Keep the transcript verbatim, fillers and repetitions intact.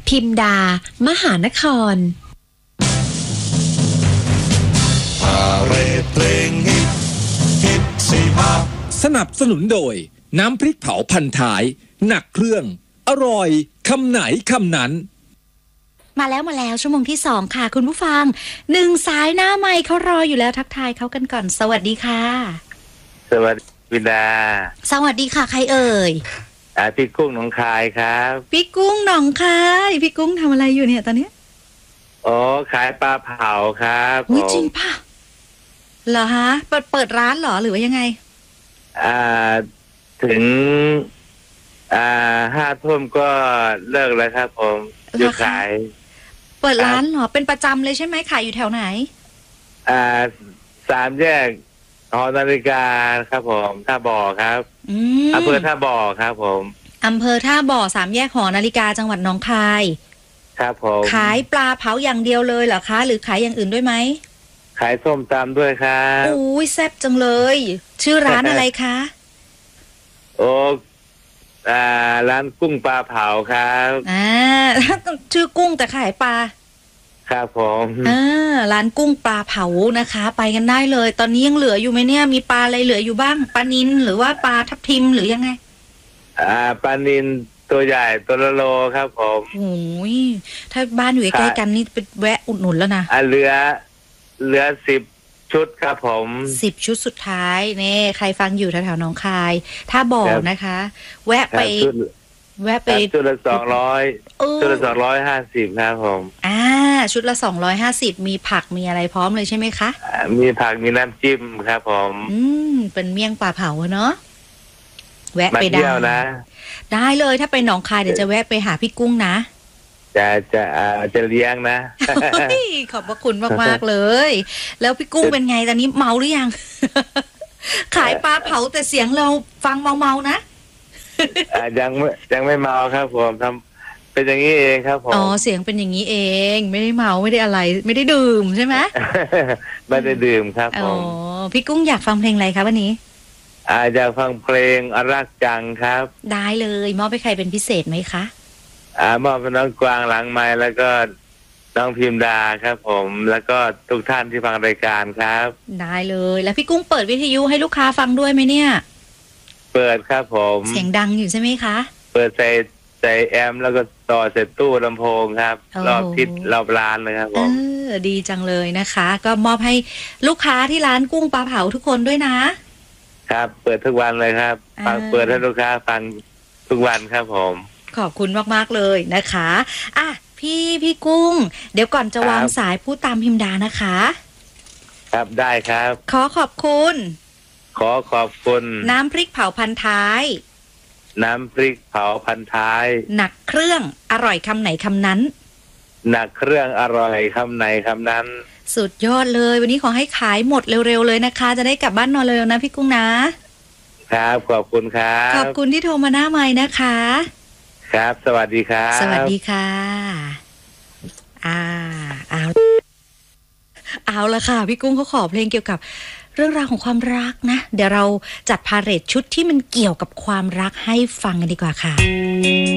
พิมดามหานครพาเรดเพลงฮิตฮิตสิฮะสนับสนุนโดยน้ำพริกเผาพันท้ายหนักเครื่องอร่อยคำไหนคำนั้นมาแล้วมาแล้วชั่วโมงที่สองค่ะคุณผู้ฟังหนึ่งสายหน้าไมค์เขารออยู่แล้วทักทายเขากันก่อนสวัสดีค่ะสวัสดีวิดาสวัสดีค่ะใครเอ่ยอ่าพี่กุ้งหนองคายครับพี่กุ้งหนองคายพี่กุ้งทำอะไรอยู่เนี่ยตอนนี้โอ้ขายปลาเผาครับอุ๊ยจริงป่ะเหรอฮะเปิดเปิดร้านเหรอหรือว่ายังไงอ่าถึงอ่าห้าทุ่มก็เลิกแล้วครับผมหยุดขายเปิดร้านเหรอเป็นประจำเลยใช่ไหมขายอยู่แถวไหนอ่าสามแยกหอนาฬิกาครับผมท่าบ่อครับอำเภอท่าบ่อครับผมอำเภอท่าบ่อสามแยกหอนาฬิกาจังหวัดหนองคายครับผมขายปลาเผาอย่างเดียวเลยเหรอคะหรือขายอย่างอื่นด้วยไหมขายส้มตำด้วยครับอุ้ยแซ่บจังเลยชื่อร้านอะไรคะโอ้อ่าร้านกุ้งปลาเผาครับอ่าชื่อกุ้งแต่ขายปลาครับผมอ่าร้านกุ้งปลาเผานะคะไปกันได้เลยตอนนี้ยังเหลืออยู่ไหมเนี่ยมีปลาอะไรเหลืออยู่บ้างปลานิลหรือว่าปลาทับทิมหรือยังไงอ่าปลานิลตัวใหญ่ตัวละโลครับผมโอ้ยถ้าบ้านอยู่ใกล้ๆกันนี่ไปแวะอุดหนุนแล้วนะอ่าเหลือเหลือสิบชุดครับผมสิบชุดสุดท้ายนี่ใครฟังอยู่แถวๆหนองคายถ้าบอกนะคะแวะไปแวะไปชุดละสองร้อยชุดละสองร้อยห้าสิบครับผมอ่าชุดละสองร้อยห้าสิบมีผักมีอะไรพร้อมเลยใช่ไหมคะมีผักมีน้ำจิ้มครับผมอืมเป็นเมี่ยงปลาเผาเนาะแวะไปได้นะได้เลยถ้าไปหนองคายเดี๋ยวจะแวะไปหาพี่กุ้งนะจะจะจะเลี้ยงนะขอบพระคุณมากๆเลยแล้วพี่กุ้งเป็นไงตอนนี้เมาหรือยังขายปลาเผาแต่เสียงเราฟังเมาๆนะยังไม่ยังไม่เมาครับผมทำเป็นอย่างนี้เองครับผมอ๋อเสียงเป็นอย่างนี้เองไม่ได้เมาไม่ได้อะไรไม่ได้ดื่มใช่ไหมไม่ได้ดื่มครับผมอ๋อพี่กุ้งอยากฟังเพลงอะไรครับวันนี้อาจจะฟังเพลงอรักจังครับได้เลยมอบให้ใครเป็นพิเศษไหมคะอ่ามอบเป็นน้องกวางหลังไมค์แล้วก็น้องพิมดาครับผมแล้วก็ทุกท่านที่ฟังรายการครับได้เลยแล้วพี่กุ้งเปิดวิทยุให้ลูกค้าฟังด้วยไหมเนี่ยเปิดครับผมเสียงดังอยู่ใช่ไหมคะเปิดใส่ใส่แอมแล้วก็ต่อเสร็จตู้ลำโพงครับรอบทิศรอบร้านเลยครับผมเออดีจังเลยนะคะก็มอบให้ลูกค้าที่ร้านกุ้งปลาเผาทุกคนด้วยนะครับเปิดทุกวันเลยครับฟังเปิดให้ลูกค้าฟังทุกวันครับผมขอบคุณมากๆเลยนะคะอ่ะพี่พี่กุ้งเดี๋ยวก่อนจะวางสายพูดตามพิมดานะคะครับได้ครับขอขอบคุณขอขอบคุณน้ำพริกเผาพันท้ายน้ำพริกเผาพันท้ายหนักเครื่องอร่อยคำไหนคำนั้นหนักเครื่องอร่อยคำไหนคำนั้นสุดยอดเลยวันนี้ขอให้ขายหมดเร็วๆเลยนะคะจะได้กลับบ้านนอนเร็วๆนะพี่กุ้งนะครับขอบคุณครับขอบคุณที่โทรมาหน้าไมค์นะคะครับสวัสดีครับสวัสดีค่ะอ่าเอาเอาละค่ะพี่กุ้งเขาขอเพลงเกี่ยวกับเรื่องราวของความรักนะเดี๋ยวเราจัดพาเหรดชุดที่มันเกี่ยวกับความรักให้ฟังกันดีกว่าค่ะ